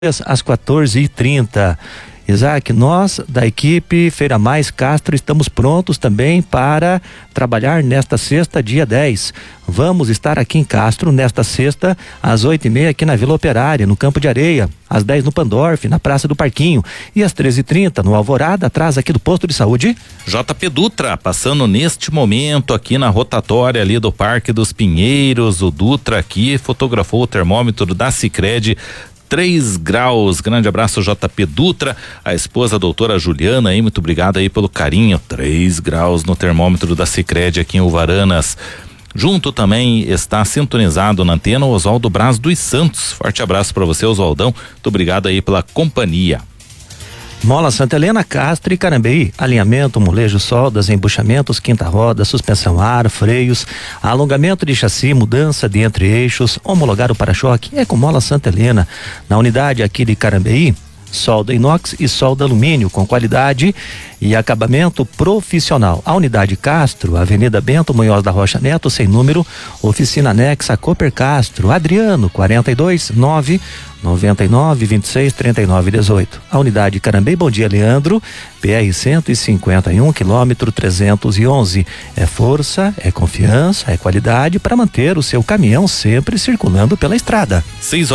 às 14h30. Isaac, nós da equipe Feira Mais Castro estamos prontos também para trabalhar nesta sexta, dia 10. Vamos estar aqui em Castro nesta sexta às 8h30 aqui na Vila Operária, no Campo de Areia, às 10 no Pandorf, na Praça do Parquinho, e às 13h30 no Alvorada, atrás aqui do Posto de Saúde. JP Dutra, passando neste momento aqui na rotatória ali do Parque dos Pinheiros. O Dutra aqui fotografou o termômetro da Sicredi, 3 graus. Grande abraço, JP Dutra, a esposa a doutora Juliana aí, muito obrigado aí pelo carinho. 3 graus no termômetro da Sicredi aqui em Uvaranas. Junto também está sintonizado na antena o Oswaldo Braz dos Santos. Forte abraço para você, Oswaldão, muito obrigado aí pela companhia. Mola Santa Helena, Castro e Carambeí, alinhamento, molejo, soldas, embuchamentos, quinta roda, suspensão ar, freios, alongamento de chassi, mudança de entre-eixos, homologar o para-choque é com Mola Santa Helena. Na unidade aqui de Carambeí, solda inox e solda alumínio com qualidade e acabamento profissional. A unidade Castro, Avenida Bento Munhoz da Rocha Neto, sem número, oficina anexa Cooper Castro, Adriano, 42999263918. A unidade Carambeí, Bom Dia Leandro, PR 151, quilômetro 311. É força, é confiança, é qualidade para manter o seu caminhão sempre circulando pela estrada.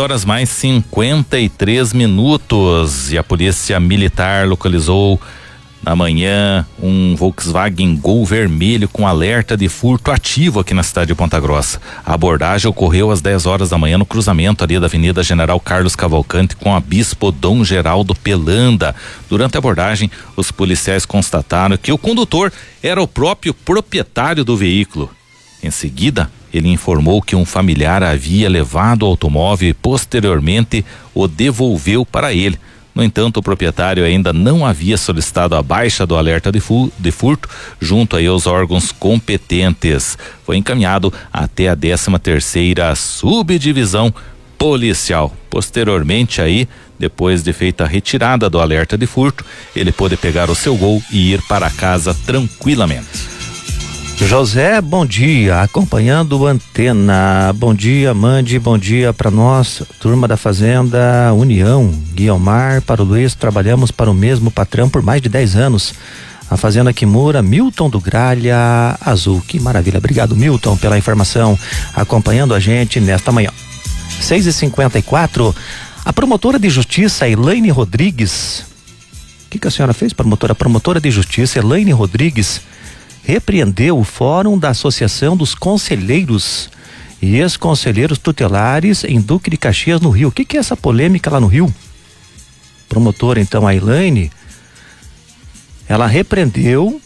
6h53 e a polícia militar localizou na manhã um Volkswagen Gol vermelho com alerta de furto ativo aqui na cidade de Ponta Grossa. A abordagem ocorreu às 10 horas da manhã no cruzamento ali da Avenida General Carlos Cavalcante com a Bispo Dom Geraldo Pelanda. Durante a abordagem, os policiais constataram que o condutor era o próprio proprietário do veículo. Em seguida, ele informou que um familiar havia levado o automóvel e posteriormente o devolveu para ele. No entanto, o proprietário ainda não havia solicitado a baixa do alerta de furto junto aí aos órgãos competentes. Foi encaminhado até a 13ª subdivisão policial. Posteriormente aí, depois de feita a retirada do alerta de furto, ele pôde pegar o seu Gol e ir para casa tranquilamente. José, bom dia, acompanhando o Antena. Bom dia, Mande, bom dia para nós, turma da Fazenda União. Guiomar, para o Luiz, trabalhamos para o mesmo patrão por mais de 10 anos. A Fazenda Kimura, Milton do Gralha Azul. Que maravilha, obrigado, Milton, pela informação, acompanhando a gente nesta manhã. 6h54, a promotora de justiça Elaine Rodrigues, o que a senhora fez, promotora? A promotora de justiça Elaine Rodrigues repreendeu o Fórum da Associação dos Conselheiros e Ex-Conselheiros Tutelares em Duque de Caxias, no Rio. O que é essa polêmica lá no Rio? Promotora, então, a Elaine, ela repreendeu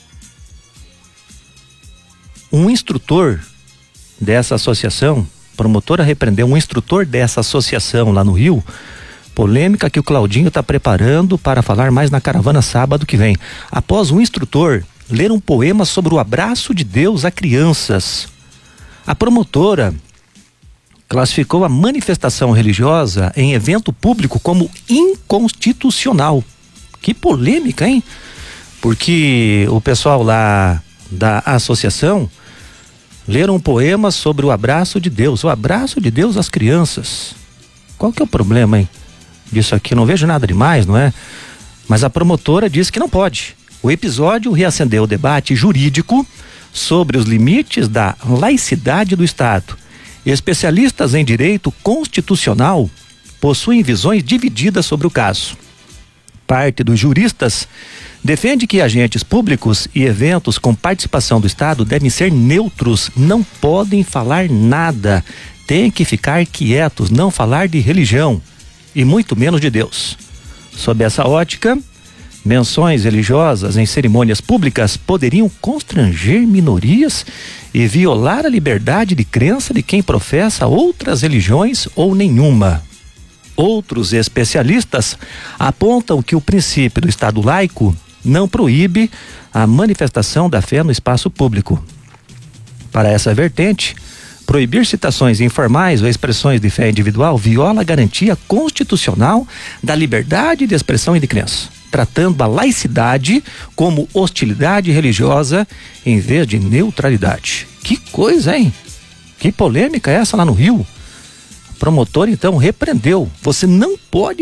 um instrutor dessa associação. Promotora repreendeu um instrutor dessa associação lá no Rio. Polêmica que o Claudinho está preparando para falar mais na caravana sábado que vem. Após um instrutor ler um poema sobre o abraço de Deus a crianças, a promotora classificou a manifestação religiosa em evento público como inconstitucional. Que polêmica, hein? Porque o pessoal lá da associação leram um poema sobre o abraço de Deus às crianças. Qual que é o problema, hein? Disso aqui, não vejo nada demais, não é? Mas a promotora disse que não pode. O episódio reacendeu o debate jurídico sobre os limites da laicidade do Estado. Especialistas em direito constitucional possuem visões divididas sobre o caso. Parte dos juristas defende que agentes públicos e eventos com participação do Estado devem ser neutros, não podem falar nada, têm que ficar quietos, não falar de religião e muito menos de Deus. Sob essa ótica, menções religiosas em cerimônias públicas poderiam constranger minorias e violar a liberdade de crença de quem professa outras religiões ou nenhuma. Outros especialistas apontam que o princípio do Estado laico não proíbe a manifestação da fé no espaço público. Para essa vertente, proibir citações informais ou expressões de fé individual viola a garantia constitucional da liberdade de expressão e de crença, tratando a laicidade como hostilidade religiosa em vez de neutralidade. Que coisa, hein? Que polêmica é essa lá no Rio? promotor então repreendeu. Você não pode